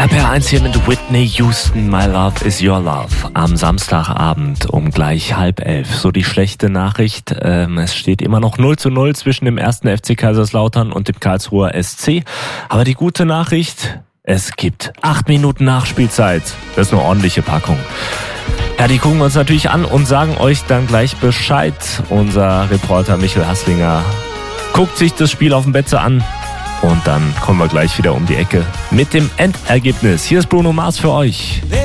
RPR1 hier mit Whitney Houston, My Love is Your Love. Am Samstagabend um gleich 10:30. So die schlechte Nachricht, es steht immer noch 0:0 zwischen dem 1. FC Kaiserslautern und dem Karlsruher SC. Aber die gute Nachricht, es gibt 8 Minuten Nachspielzeit. Das ist eine ordentliche Packung. Ja, die gucken wir uns natürlich an und sagen euch dann gleich Bescheid. Unser Reporter Michael Hasslinger guckt sich das Spiel auf dem Betze an. Und dann kommen wir gleich wieder um die Ecke mit dem Endergebnis. Hier ist Bruno Mars für euch.